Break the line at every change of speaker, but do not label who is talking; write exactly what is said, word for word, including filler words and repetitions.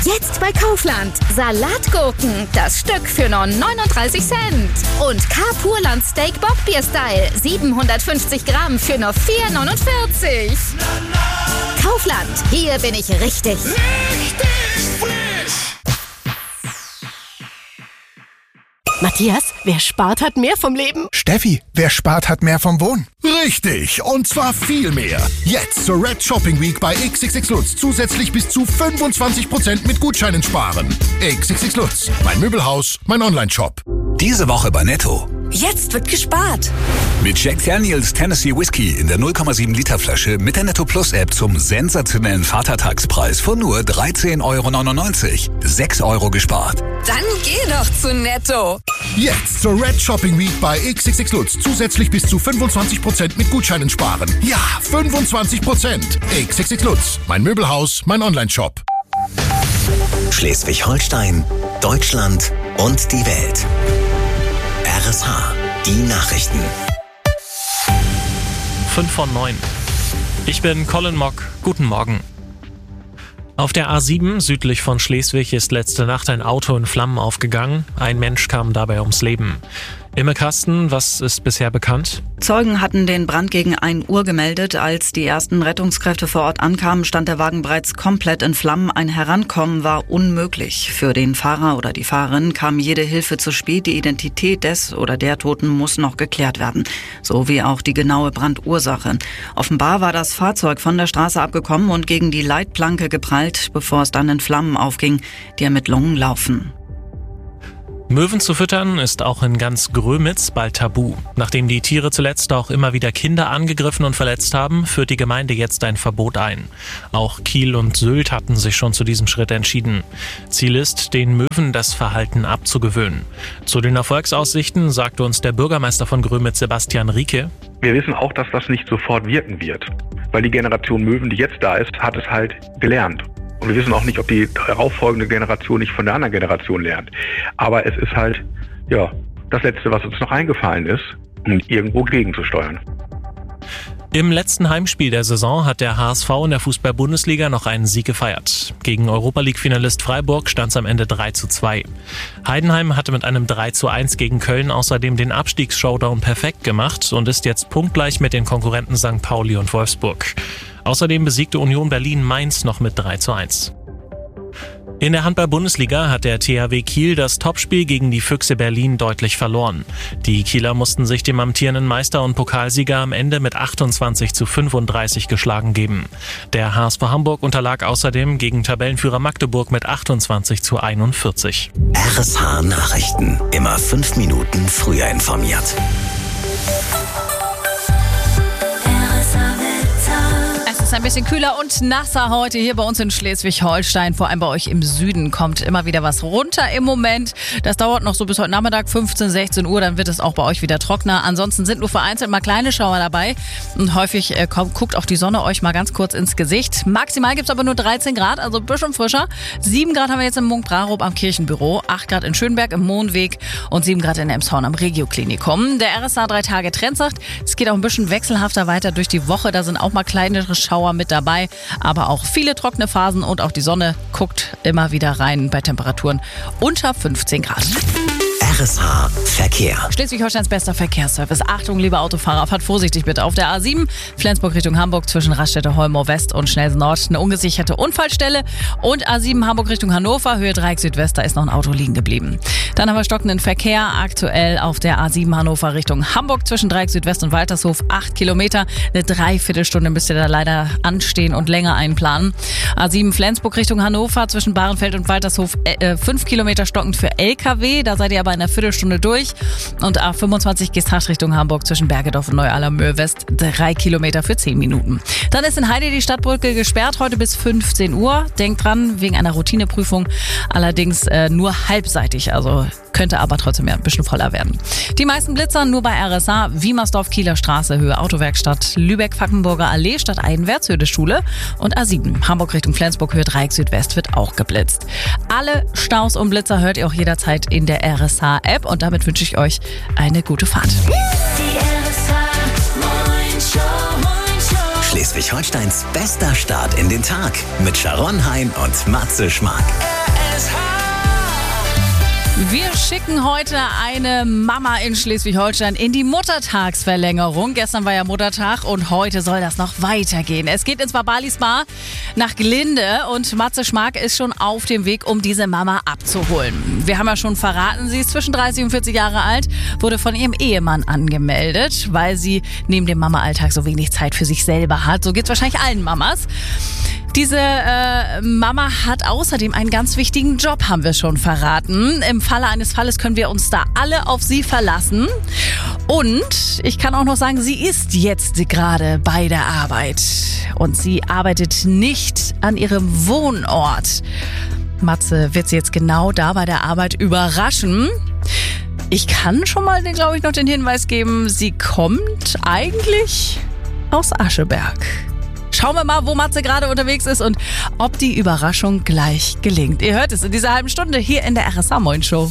Jetzt bei Kaufland. Salatgurken, das Stück für nur neununddreißig Cent. Und K-Purland Steak Bockbier Style, siebenhundertfünfzig Gramm für nur vier neunundvierzig. Kaufland, hier bin ich richtig.
Richtig frisch!
Matthias, wer spart, hat mehr vom Leben.
Steffi, wer spart, hat mehr vom Wohnen. Richtig, und zwar viel mehr. Jetzt zur Red Shopping Week bei X X X Lutz zusätzlich bis zu fünfundzwanzig Prozent mit Gutscheinen sparen. X X X Lutz, mein Möbelhaus, mein Online-Shop.
Diese Woche bei Netto.
Jetzt wird gespart.
Mit Jack Daniels Tennessee Whiskey in der null Komma sieben Liter Flasche mit der Netto Plus App zum sensationellen Vatertagspreis von nur dreizehn Euro neunundneunzig. sechs Euro gespart.
Dann geh doch zu Netto.
Jetzt zur Red Shopping Week bei X X X Lutz zusätzlich bis zu fünfundzwanzig Prozent mit Gutscheinen sparen. Ja, fünfundzwanzig Prozent. X X X Lutz, mein Möbelhaus, mein Online-Shop.
Schleswig-Holstein, Deutschland und die Welt. R S H, die Nachrichten.
fünf von neun. Ich bin Colin Mock. Guten Morgen. Auf der A sieben südlich von Schleswig ist letzte Nacht ein Auto in Flammen aufgegangen. Ein Mensch kam dabei ums Leben. Imme Kasten, was ist bisher bekannt?
Zeugen hatten den Brand gegen ein Uhr gemeldet. Als die ersten Rettungskräfte vor Ort ankamen, stand der Wagen bereits komplett in Flammen. Ein Herankommen war unmöglich. Für den Fahrer oder die Fahrerin kam jede Hilfe zu spät. Die Identität des oder der Toten muss noch geklärt werden. So wie auch die genaue Brandursache. Offenbar war das Fahrzeug von der Straße abgekommen und gegen die Leitplanke geprallt, bevor es dann in Flammen aufging. Die Ermittlungen laufen.
Möwen zu füttern ist auch in ganz Grömitz bald tabu. Nachdem die Tiere zuletzt auch immer wieder Kinder angegriffen und verletzt haben, führt die Gemeinde jetzt ein Verbot ein. Auch Kiel und Sylt hatten sich schon zu diesem Schritt entschieden. Ziel ist, den Möwen das Verhalten abzugewöhnen. Zu den Erfolgsaussichten sagte uns der Bürgermeister von Grömitz, Sebastian Rieke:
Wir wissen auch, dass das nicht sofort wirken wird, weil die Generation Möwen, die jetzt da ist, hat es halt gelernt. Und wir wissen auch nicht, ob die darauffolgende Generation nicht von der anderen Generation lernt. Aber es ist halt, ja, das Letzte, was uns noch eingefallen ist, um irgendwo gegenzusteuern.
Im letzten Heimspiel der Saison hat der H S V in der Fußball-Bundesliga noch einen Sieg gefeiert. Gegen Europa-League-Finalist Freiburg stand es am Ende drei zu zwei. Heidenheim hatte mit einem drei zu eins gegen Köln außerdem den Abstiegs-Showdown perfekt gemacht und ist jetzt punktgleich mit den Konkurrenten Sankt Pauli und Wolfsburg. Außerdem besiegte Union Berlin Mainz noch mit drei zu eins. In der Handball-Bundesliga hat der T H W Kiel das Topspiel gegen die Füchse Berlin deutlich verloren. Die Kieler mussten sich dem amtierenden Meister und Pokalsieger am Ende mit achtundzwanzig zu fünfunddreißig geschlagen geben. Der H S V Hamburg unterlag außerdem gegen Tabellenführer Magdeburg mit achtundzwanzig zu einundvierzig.
R S H Nachrichten. Immer fünf Minuten früher informiert.
Ein bisschen kühler und nasser heute hier bei uns in Schleswig-Holstein. Vor allem bei euch im Süden kommt immer wieder was runter im Moment. Das dauert noch so bis heute Nachmittag, fünfzehn, sechzehn Uhr. Dann wird es auch bei euch wieder trockener. Ansonsten sind nur vereinzelt mal kleine Schauer dabei. Und häufig äh, kommt, guckt auch die Sonne euch mal ganz kurz ins Gesicht. Maximal gibt's aber nur dreizehn Grad, also ein bisschen frischer. sieben Grad haben wir jetzt im Munk-Brarup am Kirchenbüro. acht Grad in Schönberg im Mohnweg und sieben Grad in Emshorn am Regio-Klinikum. Der R S A drei Tage Trend sagt, es geht auch ein bisschen wechselhafter weiter durch die Woche. Da sind auch mal kleinere Schauer mit dabei, aber auch viele trockene Phasen und auch die Sonne guckt immer wieder rein bei Temperaturen unter fünfzehn Grad.
R S H Verkehr.
Schleswig-Holsteins bester Verkehrsservice. Achtung, liebe Autofahrer, fahrt vorsichtig bitte. Auf der A sieben, Flensburg Richtung Hamburg zwischen Raststätte Holmow West und Schnelsen Nord eine ungesicherte Unfallstelle. Und A sieben Hamburg Richtung Hannover, Höhe Dreieck Südwest, da ist noch ein Auto liegen geblieben. Dann haben wir stockenden Verkehr aktuell auf der A sieben Hannover Richtung Hamburg zwischen Dreieck Südwest und Waltershof. Acht Kilometer, eine Dreiviertelstunde müsst ihr da leider anstehen und länger einplanen. A sieben Flensburg Richtung Hannover zwischen Bahrenfeld und Waltershof, äh, fünf Kilometer stockend für L K W. Da seid ihr aber in einer Viertelstunde durch. Und A fünfundzwanzig Geesthacht Richtung Hamburg zwischen Bergedorf und Neu-Allermöhe West, drei Kilometer für zehn Minuten. Dann ist in Heide die Stadtbrücke gesperrt, heute bis fünfzehn Uhr. Denkt dran, wegen einer Routineprüfung, allerdings äh, nur halbseitig, also könnte aber trotzdem ja ein bisschen voller werden. Die meisten Blitzer nur bei R S A, Wiemersdorf, Kieler Straße, Höhe Autowerkstatt, Lübeck-Fackenburger Allee, Stadt Eidenwärts, Höhe der Schule und A sieben, Hamburg Richtung Flensburg, Höhe Dreieck Südwest wird auch geblitzt. Alle Staus und Blitzer hört ihr auch jederzeit in der R S A-App und damit wünsche ich euch eine gute Fahrt.
Die R S H
Schleswig-Holsteins bester Start in den Tag mit Sharon Hein und Matze Schmark.
R S H.
Wir schicken heute eine Mama in Schleswig-Holstein in die Muttertagsverlängerung. Gestern war ja Muttertag und heute soll das noch weitergehen. Es geht ins Babali Spa nach Glinde und Matze Schmark ist schon auf dem Weg, um diese Mama abzuholen. Wir haben ja schon verraten, sie ist zwischen dreißig und vierzig Jahre alt, wurde von ihrem Ehemann angemeldet, weil sie neben dem Mama-Alltag so wenig Zeit für sich selber hat. So geht's wahrscheinlich allen Mamas. Diese äh, Mama hat außerdem einen ganz wichtigen Job, haben wir schon verraten. Im Falle eines Falles können wir uns da alle auf sie verlassen. Und ich kann auch noch sagen, sie ist jetzt gerade bei der Arbeit. Und sie arbeitet nicht an ihrem Wohnort. Matze wird sie jetzt genau da bei der Arbeit überraschen. Ich kann schon mal, glaube ich, noch den Hinweis geben, sie kommt eigentlich aus Ascheberg. Schauen wir mal, wo Matze gerade unterwegs ist und ob die Überraschung gleich gelingt. Ihr hört es in dieser halben Stunde hier in der R S H Moin Show.